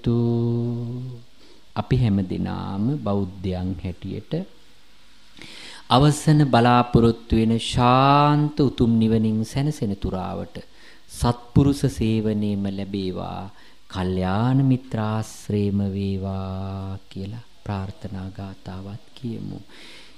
ගනිත්තු. අපි හැමදිනාම බෞද්ධයන් හැටියට අවසන බලාපොරොත්තු වෙන ශාන්ත උතුම් නිවනින් සැනසෙන තුරාවට සත්පුරුෂ සේවනයේම ලැබේවා, කල්යාණ මිත්‍රාශ්‍රේම වේවා කියලා ප්‍රාර්ථනා ගාතාවත් කියමු.